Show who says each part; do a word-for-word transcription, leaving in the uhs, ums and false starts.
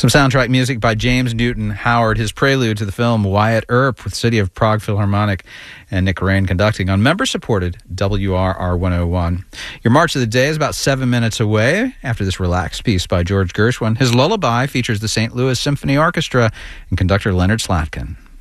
Speaker 1: Some soundtrack music by James Newton Howard, his prelude to the film Wyatt Earp with City of Prague Philharmonic and Nick Rain conducting on member-supported W R R one oh one. Your March of the Day is about seven minutes away after this relaxed piece by George Gershwin. His lullaby features the Saint Louis Symphony Orchestra and conductor Leonard Slatkin.